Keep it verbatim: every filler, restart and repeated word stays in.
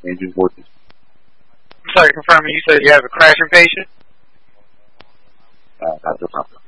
Engine working. I'm sorry, confirming you said you have a crashing patient? Uh, not the problem.